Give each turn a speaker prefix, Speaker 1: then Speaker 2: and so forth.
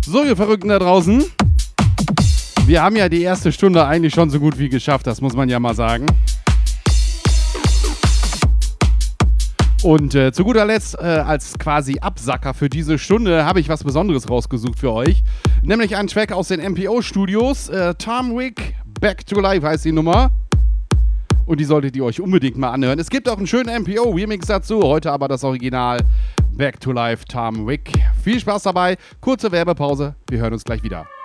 Speaker 1: So, ihr Verrückten da draußen. Wir haben ja die erste Stunde eigentlich schon so gut wie geschafft, das muss man ja mal sagen. Und zu guter Letzt, als quasi Absacker für diese Stunde, habe ich was Besonderes rausgesucht für euch. Nämlich einen Track aus den MPO-Studios. Tom Wick, Back to Life heißt die Nummer. Und die solltet ihr euch unbedingt mal anhören. Es gibt auch einen schönen MPO-Remix dazu. Heute aber das Original Back to Life, Tom Wick. Viel Spaß dabei. Kurze Werbepause. Wir hören uns gleich wieder.